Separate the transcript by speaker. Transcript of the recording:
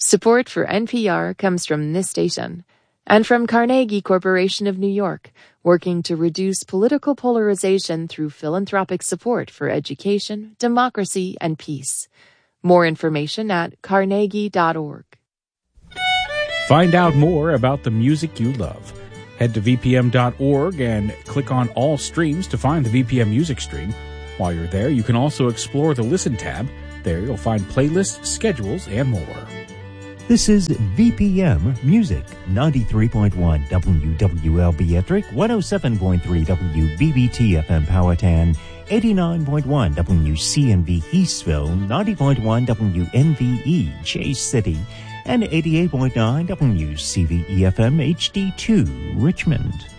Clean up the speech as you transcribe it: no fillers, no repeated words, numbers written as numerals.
Speaker 1: Support for NPR comes from this station and from Carnegie Corporation of New York, working to reduce political polarization through philanthropic support for education, democracy, and peace. More information at carnegie.org.
Speaker 2: Find out more about the music you love. Head to vpm.org and click on All Streams to find the VPM music stream. While you're there, you can also explore the Listen tab. There you'll find playlists, schedules, and more.
Speaker 3: This is VPM Music, 93.1 WWLB Ettrick, 107.3 WBBT FM Powhatan, 89.1 WCNV Eastville, 90.1 WNVE Chase City, and 88.9 WCVE FM HD2 Richmond.